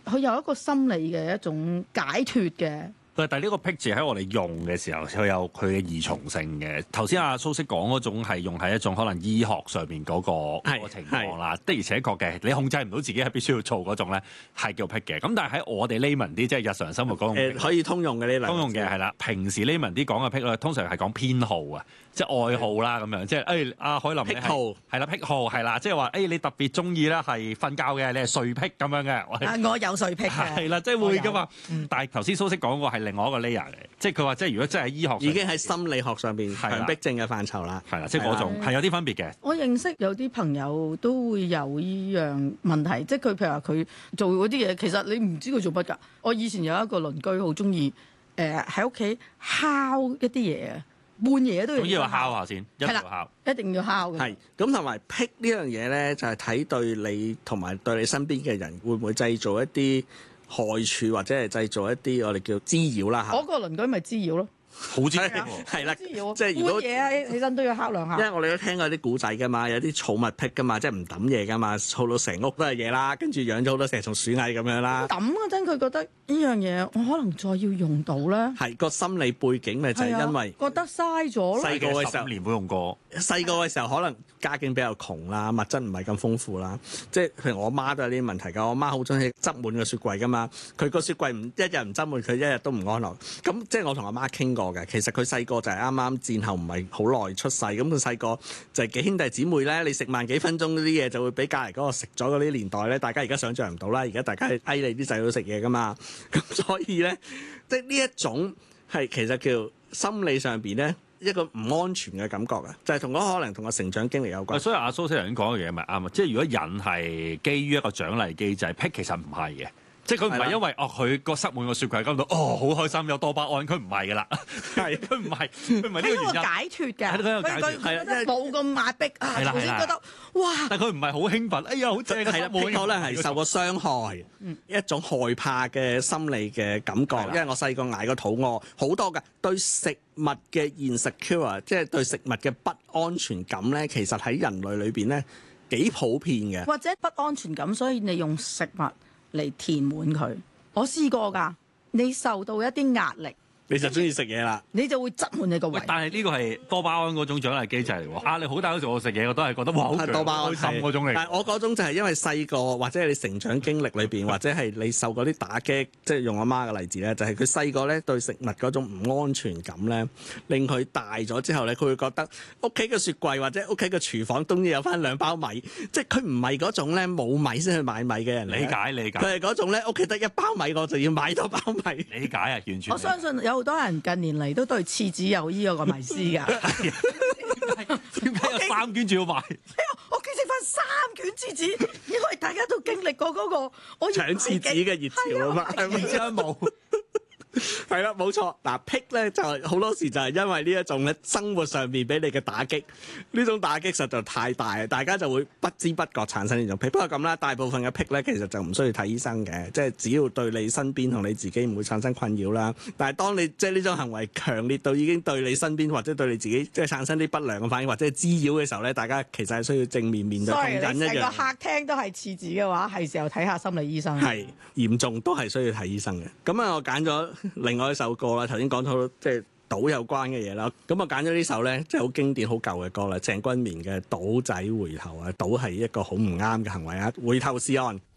佢有一個心理嘅一種解脫嘅。 但係呢個癖字喺我哋用嘅時候，佢有佢嘅異從性嘅。頭先阿蘇式講嗰種係用喺一種可能醫學上面嗰個情況啦，的而且確嘅，你控制唔到自己係必須要做嗰種咧，係叫癖嘅。咁但係喺我哋 layman 啲，即係日常生活講可以通用嘅呢兩個字， 通用嘅係啦。平時 layman 啲講嘅癖咧，通常係講偏好啊，即係愛好啦咁樣，即係阿海林癖好係啦，癖好係啦，即係話你特別中意咧係瞓覺嘅，你係睡癖咁樣嘅。 我有睡癖嘅， 係啦，即係會噶嘛。但係頭先蘇式講過係另外一個 layer 嚟，即係佢話即係如果真係醫學已經喺心理學上邊強迫症嘅範疇啦， 係啦，即係嗰種係有啲分別嘅。 我認識有啲朋友都會有依樣問題，即係佢譬如話佢做嗰啲嘢，其實你唔知佢做乜㗎。我以前有一個鄰居好中意喺屋企敲一啲嘢啊，半夜都要敲下先，一定要敲， 一定要敲嘅。 係咁，同埋癖呢樣嘢咧，就係睇對你同埋對你身邊嘅人會唔會製造一啲害處，或者係製造一啲我哋叫滋擾啦嚇。 嗰個鄰居咪滋擾咯。 好知嘅係啦， 滋擾即係如果嘢起身都要敲兩下。 因為我哋都聽過啲古仔㗎嘛，有啲儲物癖㗎嘛，即係唔抌嘢㗎嘛，儲到成屋都係嘢啦，跟住養咗好多蛇蟲鼠蟻咁樣啦。 抌嗰陣佢覺得呢樣嘢我可能再要用到咧。 係個心理背景咪就係因為覺得嘥咗咯。 細個嘅時候 10年冇用過， 細個嘅時候可能家境比較窮啦，物質唔係咁豐富啦，即係譬如我媽都有呢啲問題㗎。我媽好中意執滿個雪櫃㗎嘛，佢個雪櫃一日唔執滿，佢一日都唔安樂。咁即係我同阿媽傾過嘅，其實佢細個就係啱啱戰後唔係好耐出世，咁佢細個就係幾兄弟姊妹咧，你食慢幾分鐘嗰啲嘢就會俾隔離嗰個食咗嗰啲年代咧，大家而家想像唔到啦。而家大家係嗌你啲細佬食嘢㗎嘛，咁所以咧，即係呢一種係其實叫心理上邊咧一個唔安全嘅感覺啊，就係同嗰可能同個成長經歷有關。 所以阿蘇先生講嘅嘢咪啱啊，即係如果人係基於一個獎勵機制，癖其實唔係嘅。即係佢唔係因為佢個塞滿個雪櫃喺度，好開心有多巴胺，佢唔係㗎啦，係佢唔係呢個原因。 解脫嘅， 係啦， 冇咁壓迫啊，頭先覺得哇！ 但係佢唔係好興奮，哎呀好正嘅， 係啦，可能係受過傷害，一種害怕嘅心理嘅感覺。因為我細個捱過肚餓，好多㗎對食物嘅 insecure，即係對食物嘅不安全感咧，其實喺人類裏邊咧幾普遍嘅。 或者不安全感，所以你用食物嚟填滿佢，我試過㗎。你受到一啲壓力， 你就中意食嘢啦， 你就會擠滿你個胃。 但係呢個係多巴胺嗰種獎勵機制嚟喎，壓力好大嗰時我食嘢我都係覺得哇好多巴胺開心嗰種嚟。 但係我嗰種就係因為細個或者係你成長經歷裏邊，或者係你受嗰啲打擊，即係用阿媽嘅例子咧，就係佢細個咧對食物嗰種唔安全感咧，令佢大咗之後咧，佢會覺得屋企嘅雪櫃或者屋企嘅廚房終於有翻2包米，即係佢唔係嗰種咧冇米先去買米嘅人。理解，佢係嗰種咧屋企得1包米我就要買多包米。 理解啊，完全。 我相信有好多人近年嚟都對廁紙有呢個迷思㗎。 點解有3卷仲要買？ 我見食翻3卷廁紙，因為大家都經歷過嗰個我搶廁紙嘅熱潮啊嘛，係咪真冇？係啦，冇錯。嗱，癖咧就係好多時就係因為呢一種咧生活上面俾你嘅打擊，呢種打擊實在太大，大家就會不知不覺產生呢種癖。不過咁啦，大部分嘅癖咧其實就唔需要睇醫生嘅，即係只要對你身邊同你自己唔會產生困擾啦。但係當你即係呢種行為強烈到已經對你身邊或者對你自己即係產生啲不良嘅反應或者係滋擾嘅時候咧，大家其實係需要正面面對同緊一樣。 成個客廳都係廁紙嘅話，係時候睇下心理醫生。 係嚴重都係需要睇醫生嘅。咁啊，我揀咗另外一首歌啦，頭先講到即係賭有關嘅嘢啦，咁我揀咗呢首咧，即係好經典、好舊嘅歌啦，鄭君綿嘅《賭仔回頭》啊，賭係一個好唔啱嘅行為啊，回頭是岸。